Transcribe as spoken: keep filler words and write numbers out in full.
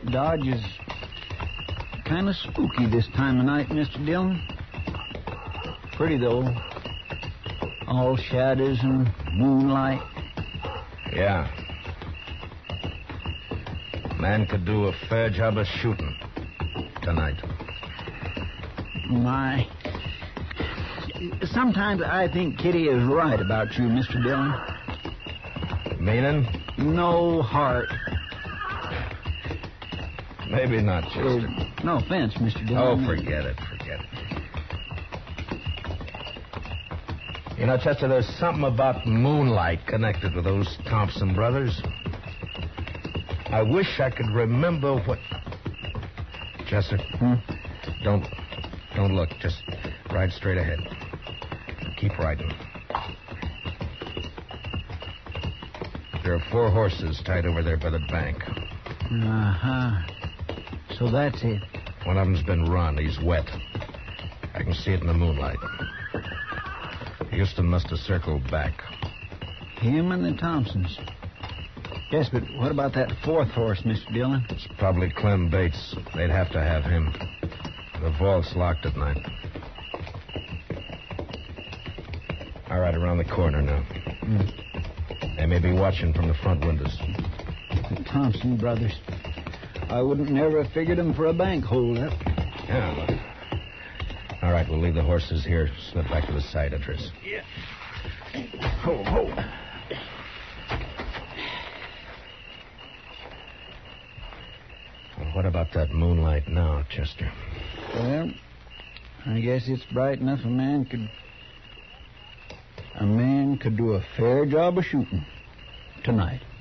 Dodge is kind of spooky this time of night, Mister Dillon. Pretty, though. All shadows and moonlight. Yeah. Man could do a fair job of shooting tonight. My. Sometimes I think Kitty is right about you, Mister Dillon. Meaning? No heart. Maybe not, Chester. Uh, no offense, Mister Dillon. Oh, forget it, forget it. You know, Chester, there's something about moonlight connected with those Thompson brothers. I wish I could remember what... Chester, Hmm? don't, don't look. Just ride straight ahead. Keep riding. There are four horses tied over there by the bank. Uh-huh. So that's it. One of them's been run. He's wet. I can see it in the moonlight. Houston must have circled back. Him and the Thompsons. Yes, but what about that fourth horse, Mister Dillon? It's probably Clem Bates. They'd have to have him. The vault's locked at night. All right, around the corner now. Mm. They may be watching from the front windows. The Thompson brothers. I wouldn't never have figured them for a bank holdup. Yeah, look. All right, we'll leave the horses here. Slip back to the side entrance. Yeah. Ho, ho. Well, what about that moonlight now, Chester? Well, I guess it's bright enough a man could... A man could do a fair job of shooting tonight.